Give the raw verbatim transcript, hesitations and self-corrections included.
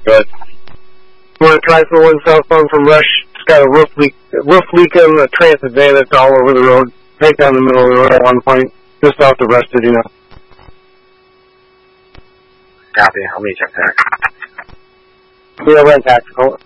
Good. We're trying for one southbound from Rush. It's got a roof leak, roof leak on the transit van that's all over the road, right down the middle of the road at one point, just off the Rusted, you know. Copy. I'll meet you up there. We are rent tactical.